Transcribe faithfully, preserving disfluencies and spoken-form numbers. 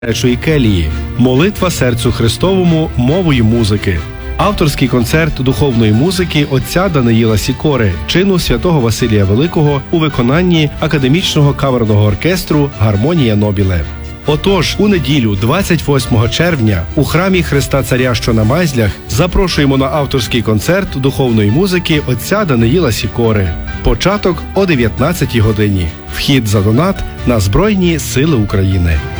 Речої келії, молитва серцю Христовому мовою музики. Авторський концерт духовної музики отця Даниїла Сікори, чину святого Василія Великого у виконанні академічного камерного оркестру «Гармонія Нобіле». Отож, у неділю, двадцять восьмого червня, у храмі Христа Царя, що на Майзлях, запрошуємо на авторський концерт духовної музики отця Даниїла Сікори. Початок о дев'ятнадцятій годині. Вхід за донат на Збройні Сили України.